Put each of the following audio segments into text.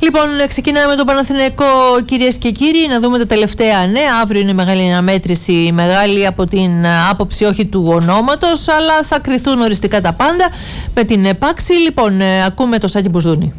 Λοιπόν, ξεκινάμε με τον Παναθηναϊκό, κυρίες και κύριοι, να δούμε τα τελευταία νέα. Αύριο είναι μεγάλη αναμέτρηση, μεγάλη από την άποψη όχι του ονόματος, αλλά θα κριθούν οριστικά τα πάντα με την επάξη. Λοιπόν, ακούμε το Σάκη Μπουζούνη.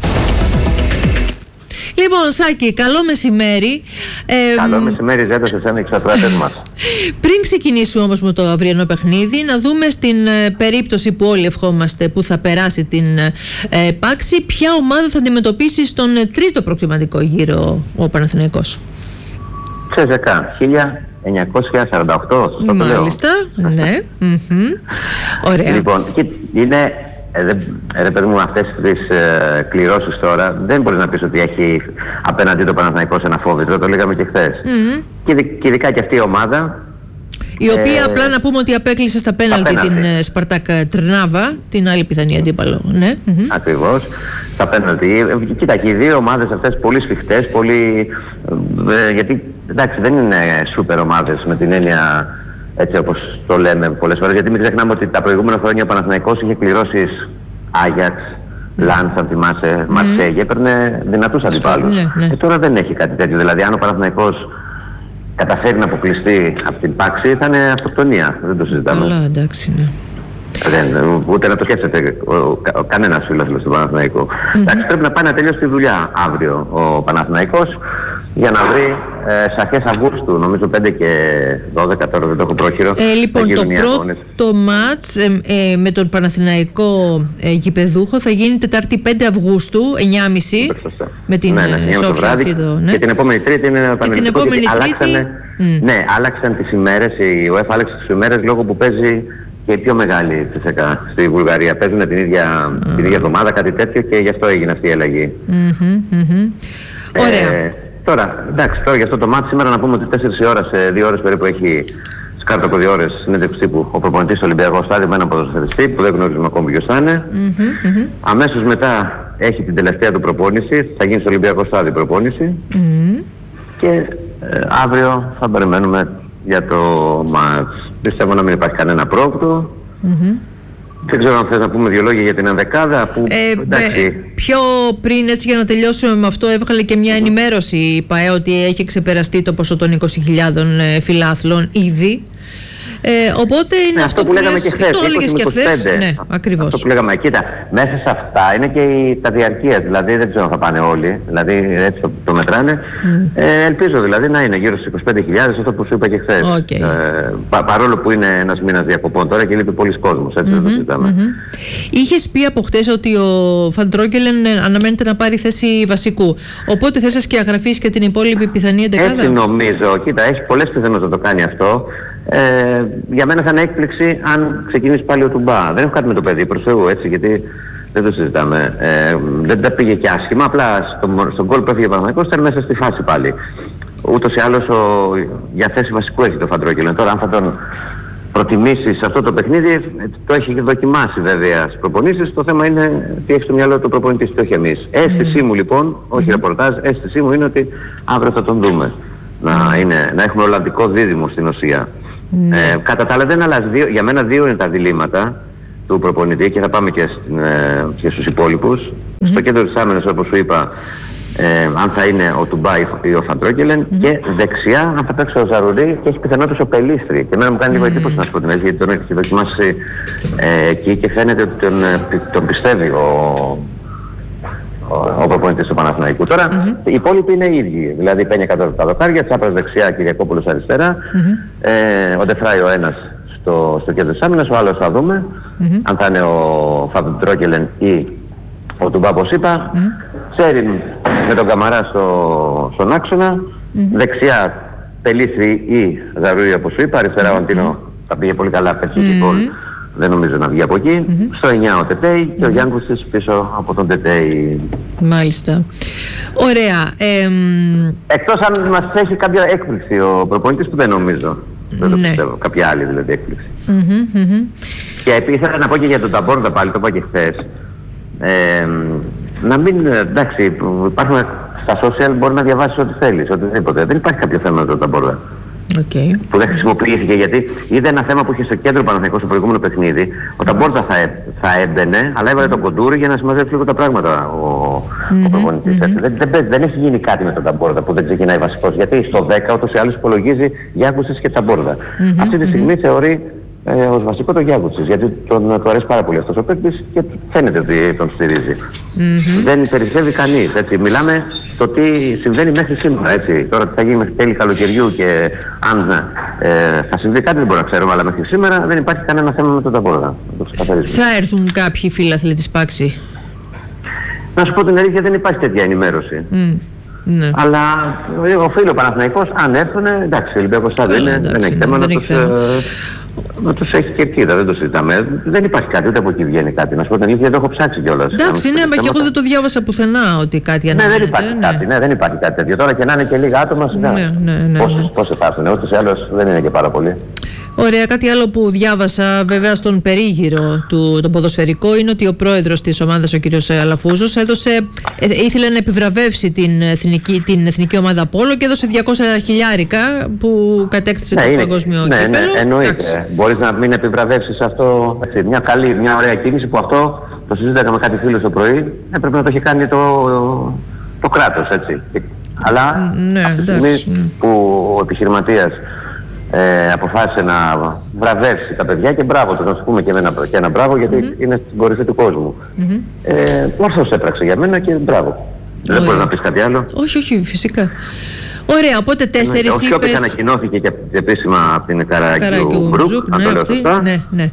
Λοιπόν, Σάκη, καλό μεσημέρι. Καλό μεσημέρι, Ζέτα, σε εσένα και στους μας. Πριν ξεκινήσουμε όμως με το αυριανό παιχνίδι, να δούμε στην περίπτωση που όλοι ευχόμαστε που θα περάσει την πάξη, ποια ομάδα θα αντιμετωπίσει στον τρίτο προκριματικό γύρο ο Παναθηναϊκός. ΣΕΖΕΚΑ, 1948, σωστό το λέω. Μάλιστα, ναι. Ωραία. Λοιπόν, είναι... Ρε παιδί μου, αυτές τις κληρώσεις τώρα δεν μπορείς να πεις ότι έχει απέναντί το Παναθηναϊκός ένα φόβητρο, το λέγαμε και χθες. Και ειδικά και αυτή η ομάδα, η οποία απλά να πούμε ότι απέκλεισε στα πέναλτι την Σπαρτάκ Τρνάβα, την άλλη πιθανή αντίπαλο. Ναι. Ακριβώς, στα πέναλτι. Κοίτα, και οι δύο ομάδες αυτές πολύ σφιχτές, πολύ... γιατί εντάξει, δεν είναι σούπερ ομάδες με την έννοια... Έτσι όπως το λέμε πολλές φορές, γιατί μην ξεχνάμε ότι τα προηγούμενα χρόνια ο Παναθηναϊκός είχε κληρώσεις Άγιαξ, Λαντς, αν θυμάσαι, Μαρσέγγι, έπαιρνε δυνατούς αντιπάλους. Τώρα δεν έχει κάτι τέτοιο. Δηλαδή, αν ο Παναθηναϊκός καταφέρει να αποκλειστεί από την πάξη, θα είναι αυτοκτονία. Δεν το συζητάμε. Καλά, εντάξει, ναι. Ούτε να το σκέφτεται κανένας φίλος του Παναθηναϊκού. Εντάξει, πρέπει να πάει να τελειώσει τη δουλειά αύριο ο Παναθηναϊκός για να βρει σε αρχές Αυγούστου, νομίζω 5 και 12, τώρα δεν το έχω πρόχειρο. Λοιπόν, το πρώτο μάτς με τον Παναθηναϊκό γηπεδούχο θα γίνει Τετάρτη 5 Αυγούστου, 9.30 με την Σόφια αυτή. Και την επόμενη Τρίτη είναι πανελληνικό. Ναι, άλλαξαν τις ημέρες, η UEFA άλλαξε τις ημέρες λόγω που παίζει και η πιο μεγάλη ΣΕΖΕΚΑ στη Βουλγαρία. Παίζουν την ίδια εβδομάδα, κάτι τέτοιο, και γι' αυτό έγινε αυτή η αλλαγή. Ωραία. Τώρα, εντάξει, για αυτό το μάτι σήμερα να πούμε ότι 4 η ώρα, σε 2 ώρες περίπου, έχει κάτω από 2 ώρες συνέντευξη τύπου ο προπονητής στο Ολυμπιακό Στάδιο με έναν ποδοσφαιριστή που δεν γνωρίζουμε ακόμη ποιος θα είναι. Αμέσως μετά έχει την τελευταία του προπόνηση, θα γίνει στο Ολυμπιακό Στάδιο προπόνηση. Και αύριο θα περιμένουμε για το μάτς. Πιστεύω να μην υπάρχει κανένα πρόβλημα. Δεν ξέρω αν θες να πούμε 2 λόγια για την ενδεκάδα που πιο πριν, έτσι, για να τελειώσουμε με αυτό, έβγαλε και μια ενημέρωση η ΠΑΕ ότι έχει ξεπεραστεί το ποσό των 20.000 φιλάθλων ήδη. Οπότε είναι αυτό που λέγαμε και χθες. Το έλεγες και χθες. Ναι, ακριβώς. Αυτό που λέγαμε. Κοίτα, μέσα σε αυτά είναι και τα διαρκεία. Δηλαδή δεν ξέρω αν θα πάνε όλοι. Δηλαδή έτσι το μετράνε. Ελπίζω δηλαδή να είναι γύρω στους 25.000, αυτό που σου είπα και χθες. Παρόλο που είναι ένας μήνας διακοπών τώρα και λείπει πολλοί κόσμος. Έτσι δεν το συζητάμε. Είχες πει από χτες ότι ο Φαντρόγκελεν αναμένεται να πάρει θέση βασικού. Οπότε θες να σκιαγραφείς και την υπόλοιπη πιθανή εντεκάδα. Έτσι νομίζω. Κοίτα, έχει πολλές πιθανότητες να το κάνει αυτό. Για μένα θα είναι έκπληξη αν ξεκινήσει πάλι ο Τουμπά. Δεν έχω κάτι με το παιδί, προς Θεού, έτσι, γιατί δεν το συζητάμε. Δεν τα πήγε και άσχημα, απλά στον γκολ που έφυγε ο Παναθηναϊκός ήταν μέσα στη φάση πάλι. Ούτως ή άλλως για θέση βασικού έχει το Φαντρόγκελεν. Τώρα αν θα τον προτιμήσει σε αυτό το παιχνίδι, το έχει δοκιμάσει βέβαια στις προπονήσεις. Το θέμα είναι τι έχει στο μυαλό του προπονητής και όχι εμείς. Αίσθησή μου λοιπόν, όχι ρεπορτάζ, αίσθησή μου είναι ότι αύριο θα τον δούμε. Να έχουμε Ολλανδικό δίδυμο στην ουσία. Κατά τα άλλα δεν αλλάζει. Για μένα 2 είναι τα διλήμματα του προπονητή και θα πάμε και στους υπόλοιπους. Στο κέντρο της άμυνας, όπως σου είπα, αν θα είναι ο Τουμπά ή ο Φαντρόγκελεν, και δεξιά αν θα παίξει ο Ζαρουρί και έχει πιθανότητες ο Πελίστρη. Και εμένα μου κάνει λίγο εντύπωση να σου πω την αλήθεια, γιατί τον έχει δοκιμάσει εκεί και φαίνεται ότι τον πιστεύει ο προπονητής του Παναθηναϊκού. Τώρα οι υπόλοιποι είναι οι ίδιοι. Δηλαδή Πένια κάτω τα δοκάρια, Τσάπρας δεξιά, Κυριακόπουλος αριστερά, ο Ντεφράι ο ένας στο κέντρο της άμυνας, ο άλλος θα δούμε αν θα είναι ο Φαντρόγκελεν ή ο Τουμπά, όπως είπα. Τσέριν με τον Καμαρά στον άξονα, δεξιά Πελίστρη ή Ζαρούι, όπως σου είπα, αριστερά ο Αντίνο θα πήγε πολύ καλά, πέτυχε και γκολ. Δεν νομίζω να βγει από εκεί. Στο 9 ο Τετέι και ο Γιάνγκουσης πίσω από τον Τετέι. Μάλιστα. Ωραία. Εκτός αν μας έχει κάποια έκπληξη ο προπονητής, που δεν νομίζω. Δεν το πιστεύω. Κάποια άλλη δηλαδή έκπληξη. Και επίσης ήθελα να πω και για τον Ταμπόρδα πάλι, το είπα και χθες. Να μην, εντάξει, υπάρχουν στα social, μπορεί να διαβάσεις ό,τι θέλεις, οτιδήποτε. Δεν υπάρχει κάποιο θέμα με τον Ταμπόρδα. Okay. Που δεν χρησιμοποιήθηκε, γιατί είδε ένα θέμα που είχε στο κέντρο Παναθηναϊκός στο προηγούμενο παιχνίδι. Ο Ταμπόρτα θα έμπαινε, αλλά έβαλε τον Κοντούρη για να συμμαζέψει λίγο τα πράγματα ο προπονητής. Δεν έχει γίνει κάτι με τον Ταμπόρτα που δεν ξεκινάει βασικός, γιατί στο 10 ούτως ή άλλως υπολογίζει Γιάκουτσης και Ταμπόρτα. Αυτή τη στιγμή θεωρεί ως βασικό τον Γιάκουτσης, γιατί του αρέσει πάρα πολύ αυτός ο παίκτης και φαίνεται ότι τον στηρίζει. Δεν περισσεύει κανείς, έτσι. Μιλάμε το τι συμβαίνει μέχρι σήμερα, έτσι. Τώρα τι θα γίνει μέχρι τέλη καλοκαιριού και αν θα συμβεί κάτι δεν μπορώ να ξέρουμε, αλλά μέχρι σήμερα δεν υπάρχει κανένα θέμα με τον Ταμπόρτα. Θα έρθουν κάποιοι φίλαθλοι της Πάξη? Να σου πω την αλήθεια, δεν υπάρχει τέτοια ενημέρωση. Ναι. Αλλά οφείλει ο Παναθηναϊκός, αν έρθουν, εντάξει, ο Ολυμπιακός δεν έχει θέμα να τους έχει και εκεί, δεν το συζητάμε. Δεν υπάρχει κάτι, ούτε από εκεί βγαίνει κάτι. Να σου πω την αλήθεια, το έχω ψάξει κιόλας. Εντάξει, ναι, και εγώ δεν το διάβασα πουθενά ότι κάτι αναφέρεται. Ναι, δεν υπάρχει κάτι, δεν υπάρχει κάτι τέτοιο. Τώρα και να είναι και λίγα άτομα, πόσοι θα έρθουν, ούτως ή άλλως δεν είναι και πάρα πολύ. Ωραία, κάτι άλλο που διάβασα βέβαια στον περίγυρο το ποδοσφαιρικό είναι ότι ο πρόεδρος της ομάδας, ο κ. Αλαφούζος, ήθελε να επιβραβεύσει την εθνική ομάδα Πόλο και έδωσε 200 χιλιάρικα που κατέκτησε το παγκόσμιο κύπελλο. Ναι, εννοείται. Μπορείς να μην επιβραβεύσεις αυτό, έτσι, μια ωραία κίνηση που αυτό το συζήτηκα με κάτι φίλο το πρωί, έπρεπε να το έχει κάνει το κράτος, έτσι. Αλλά από τη στιγμή που ο επιχειρηματίας αποφάσισε να βραβεύσει τα παιδιά, και μπράβο του, να σου πούμε και ένα μπράβο, γιατί είναι στην κορυφή του κόσμου. Όρθος έπραξε για μένα και μπράβο. Δεν μπορεί να πεις κάτι άλλο. Όχι, φυσικά. Ωραία, οπότε 4 είπες. Όχι, όποιος ανακοινώθηκε και επίσημα από την Καραγκιουμπρούκ, να το λέω σωστά. Ναι.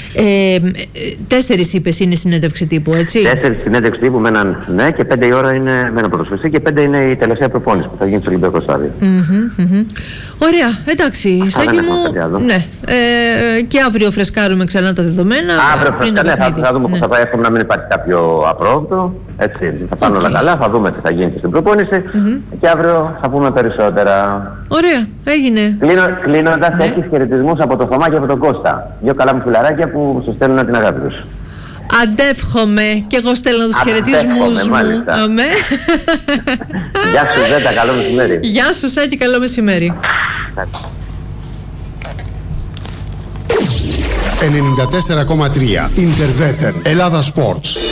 4 είπες είναι συνέντευξη τύπου, έτσι? 4 συνέντευξη τύπου με έναν ναι, και 5 η ώρα είναι με έναν ποδοσφαιριστή και 5 είναι η τελευταία προπόνηση που θα γίνει στο Ολυμπιακό Στάδιο. Ωραία, εντάξει, Σάκη μου. Ναι. Και αύριο φρεσκάρουμε ξανά τα δεδομένα. Αύριο φρεσκάρουμε, θα δούμε πώς θα πάει. Εύχομαι να μην υπάρχει κάποιο απρόβλεπτο. Έτσι, θα πάνε όλα καλά, θα δούμε τι θα γίνει και στην προπόνηση. Και αύριο θα πούμε περισσότερα. Ωραία, έγινε. Κλείνοντας, έχεις χαιρετισμούς από το Θωμά και από τον Κώστα. 2 καλά μου φιλαράκια που σου στέλνουν την αγάπη τους. Αντεύχομαι και εγώ στέλνω τους χαιρετισμούς μου. Αμέ. Γεια σου Ζέτα, καλό μεσημέρι. Γεια σου Σάκη, καλό μεσημέρι. 94,3 Interveter Ελλάδα Sports.